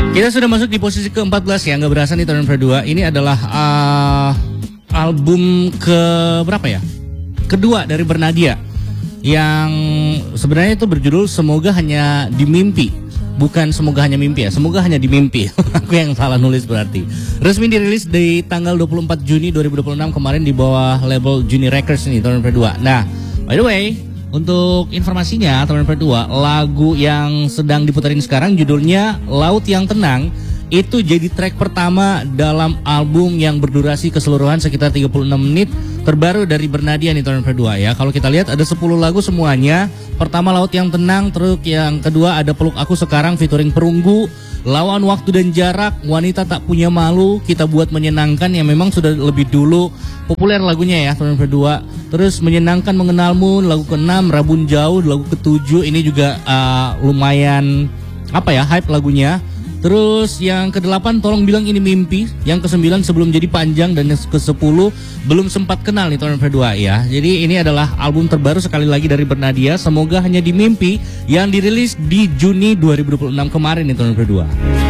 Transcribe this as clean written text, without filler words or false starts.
Kita sudah masuk di posisi ke-14 ya, nggak berasa nih tahun kedua. Ini adalah album ke berapa ya? Kedua dari Bernadia, yang sebenarnya itu berjudul Semoga Hanya di Mimpi. Bukan Semoga Hanya Mimpi ya, Semoga Hanya di Mimpi. Aku yang salah nulis berarti. Resmi dirilis di tanggal 24 Juni 2026 kemarin di bawah label Juni Records nih tahun kedua. Nah, by the way, untuk informasinya tahun kedua, lagu yang sedang diputarin sekarang judulnya Laut Yang Tenang. Itu jadi track pertama dalam album yang berdurasi keseluruhan sekitar 36 menit terbaru dari Bernadia nih tahun kedua ya. Kalau kita lihat ada 10 lagu semuanya. Pertama Laut Yang Tenang, terus yang kedua ada Peluk Aku Sekarang featuring Perunggu, Lawan Waktu dan Jarak, Wanita Tak Punya Malu, Kita Buat Menyenangkan yang memang sudah lebih dulu populer lagunya ya tahun kedua. Terus Menyenangkan Mengenalmu, lagu ke-6, Rabun Jauh, lagu ke-7 ini juga lumayan hype lagunya. Terus yang ke-8 Tolong Bilang Ini Mimpi, yang ke-9 Sebelum Jadi Panjang, dan yang ke-10 Belum Sempat Kenal nih tahun kedua ya. Jadi ini adalah album terbaru sekali lagi dari Bernadia, Semoga Hanya di Mimpi, yang dirilis di Juni 2026 kemarin nih tahun kedua.